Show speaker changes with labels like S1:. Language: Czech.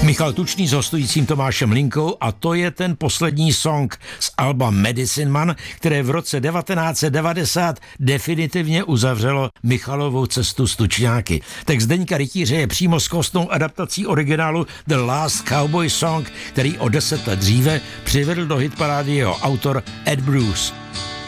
S1: Michal Tučný s hostujícím Tomášem Linkou a to je ten poslední song z alba Medicine Man, které v roce 1990 definitivně uzavřelo Michalovou cestu s tučňáky. Text Zdeňka Rytíře je přímo skvostnou adaptací originálu The Last Cowboy Song, který o 10 let dříve přivedl do hitparády jeho autor Ed Bruce.